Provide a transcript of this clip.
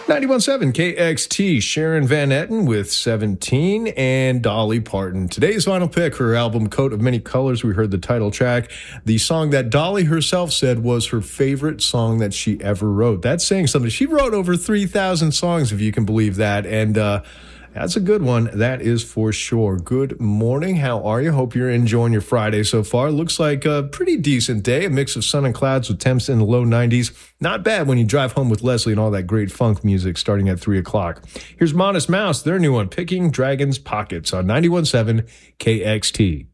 91.7 KXT, Sharon Van Etten with 17 and Dolly Parton. Today's final pick, her album Coat of Many Colors. We heard the title track, the song that Dolly herself said was her favorite song that she ever wrote. That's saying something. She wrote over 3,000 songs, if you can believe that. And that's a good one. That is for sure. Good morning. How are you? Hope you're enjoying your Friday so far. Looks like a pretty decent day. A mix of sun and clouds with temps in the low 90s. Not bad when you drive home with Leslie and all that great funk music starting at 3 o'clock. Here's Modest Mouse, their new one, Picking Dragon's Pockets on 91.7 KXT.